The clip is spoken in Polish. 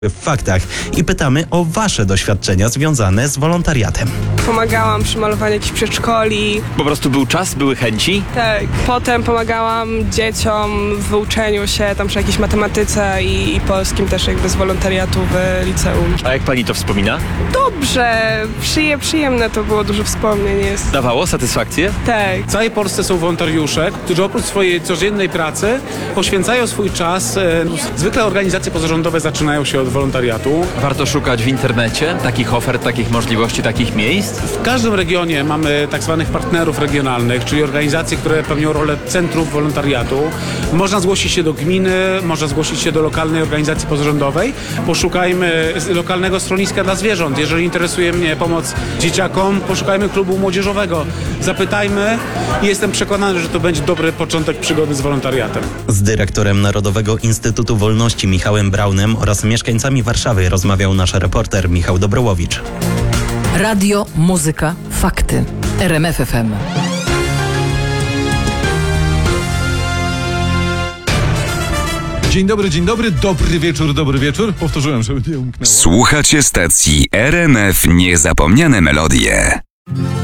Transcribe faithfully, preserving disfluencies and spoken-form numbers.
w faktach i pytamy o wasze doświadczenia związane z wolontariatem. Pomagałam przy malowaniu jakichś przedszkoli. Po prostu był czas, były chęci? Tak. Potem pomagałam dzieciom w uczeniu się tam przy jakiejś matematyce i, i polskim też jakby z wolontariatu w liceum. A jak pani to wspomina? Dobrze, przyje, przyjemne to było, dużo wspomnień jest. Dawało satysfakcję? Tak. W całej Polsce są wolontariusze, którzy oprócz swojej codziennej pracy poświęcają swój czas. e, Zwykle organizacje pozarządowe zaczynają się od wolontariatu. Warto szukać w internecie takich ofert, takich możliwości, takich miejsc? W każdym regionie mamy tak zwanych partnerów regionalnych, czyli organizacje, które pełnią rolę centrów wolontariatu. Można zgłosić się do gminy, można zgłosić się do lokalnej organizacji pozarządowej. Poszukajmy lokalnego schroniska dla zwierząt. Jeżeli interesuje mnie pomoc dzieciakom, poszukajmy klubu młodzieżowego. Zapytajmy i jestem przekonany, że to będzie dobry początek przygody z wolontariatem. Z dyrektorem Narodowego Instytutu Wolności Michałem Braunem oraz mieszkańcami Warszawy rozmawiał nasz reporter Michał Dobrołowicz. Radio, muzyka, fakty. R M F F M. Dzień dobry, dzień dobry, dobry wieczór, dobry wieczór. Powtórzyłem, żeby nie umknęło. Słuchacie stacji R M F Niezapomniane Melodie.